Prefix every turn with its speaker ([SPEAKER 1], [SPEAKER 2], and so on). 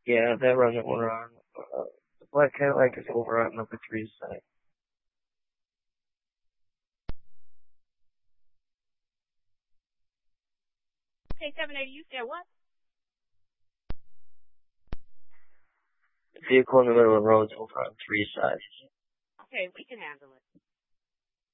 [SPEAKER 1] Yeah, that run that we're on. The black Cadillac is over on number three's side.
[SPEAKER 2] Okay, 780, you said what?
[SPEAKER 1] The vehicle in the middle of the road is over on three's side.
[SPEAKER 2] Okay, we can handle it.